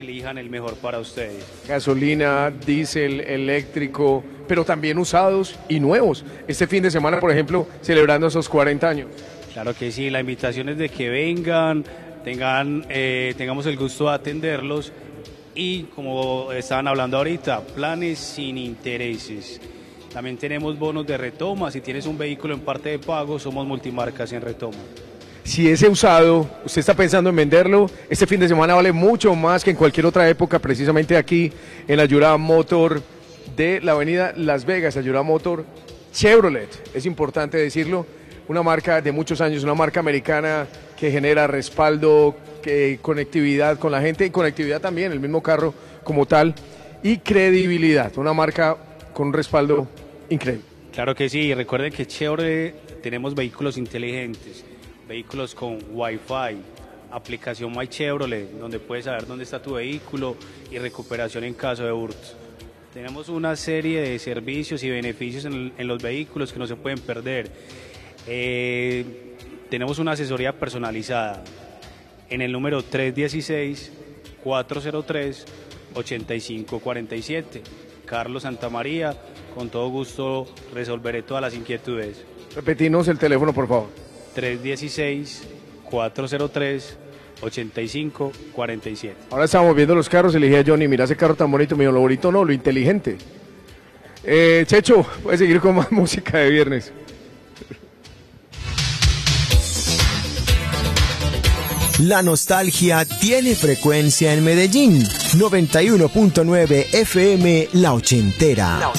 elijan el mejor para ustedes. Gasolina, diésel, eléctrico, pero también usados y nuevos. Este fin de semana, por ejemplo, celebrando esos 40 años. Claro que sí, la invitación es de que vengan, tengamos el gusto de atenderlos y, como estaban hablando ahorita, planes sin intereses. También tenemos bonos de retoma. Si tienes un vehículo en parte de pago, somos multimarcas en retoma. Si ese usado, usted está pensando en venderlo, este fin de semana vale mucho más que en cualquier otra época, precisamente aquí en la Yura Motor de la avenida Las Vegas, la Yura Motor Chevrolet, es importante decirlo, una marca de muchos años, una marca americana que genera respaldo, conectividad con la gente y conectividad también, el mismo carro como tal, y credibilidad, una marca con un respaldo increíble. Claro que sí, recuerden que Chevrolet tenemos vehículos inteligentes, vehículos con Wi-Fi, aplicación My Chevrolet, donde puedes saber dónde está tu vehículo y recuperación en caso de hurtos. Tenemos una serie de servicios y beneficios en los vehículos que no se pueden perder. Tenemos una asesoría personalizada en el número 316-403-8547. Carlos Santamaría, con todo gusto resolveré todas las inquietudes. Repetimos el teléfono, por favor. 316-403-8547. Ahora estamos viendo los carros y le dije a Johnny, mira ese carro tan bonito, me dijo, lo bonito no, lo inteligente. Checho, puedes seguir con más música de viernes. La nostalgia tiene frecuencia en Medellín. 91.9 FM La Ochentera.